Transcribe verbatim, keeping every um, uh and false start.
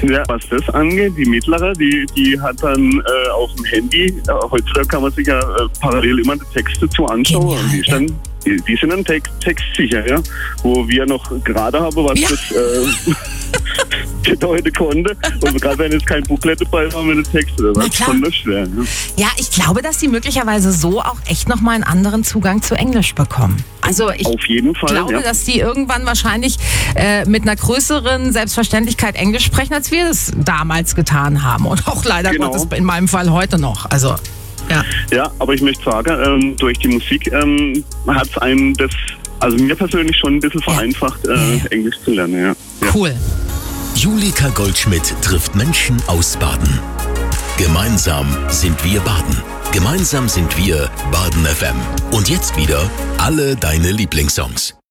Ja, was das angeht, die mittlere, die, die hat dann äh, auf dem Handy, äh, heutzutage kann man sich ja äh, parallel immer die Texte zu anschauen. Genial, und die, ist ja. dann, die, die sind dann text, textsicher, ja. Wo wir noch gerade haben, was Ja. das äh, bedeuten konnte. Und gerade wenn jetzt kein Booklet dabei war mit den Texten, das Na war klar. schon das schwer. Ja. Ja, ich glaube, dass sie möglicherweise so auch echt nochmal einen anderen Zugang zu Englisch bekommen. Also ich Auf jeden Fall, glaube, ja. dass die irgendwann wahrscheinlich äh, mit einer größeren Selbstverständlichkeit Englisch sprechen, als wir es damals getan haben. Und auch leider Genau. Gottes in meinem Fall heute noch. Also, ja. Ja, aber ich möchte sagen, ähm, durch die Musik ähm, hat es einem das, also mir persönlich schon ein bisschen Ja. vereinfacht, äh, Ja, ja. Englisch zu lernen. Ja. Ja. Cool. Julika Goldschmidt trifft Menschen aus Baden. Gemeinsam sind wir Baden. Gemeinsam sind wir Baden F M. Und jetzt wieder alle deine Lieblingssongs.